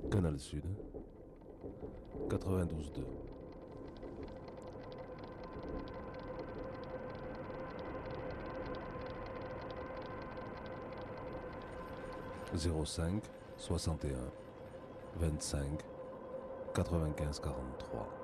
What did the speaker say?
Canal Sud, 92.2. 05 61 25 95 43.